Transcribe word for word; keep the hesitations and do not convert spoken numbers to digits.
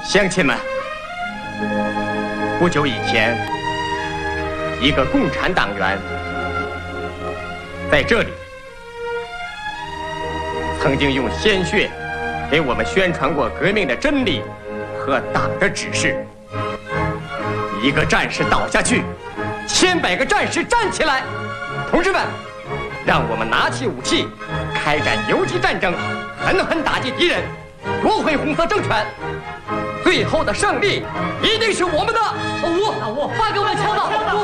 乡亲们，不久以前，一个共产党员在这里曾经用鲜血给我们宣传过革命的真理和党的指示。一个战士倒下去，千百个战士站起来。同志们，让我们拿起武器，开展游击战争，狠狠打击敌人，夺回红色政权。最后的胜利一定是我们的。 老吴，老吴，发给我们枪吧。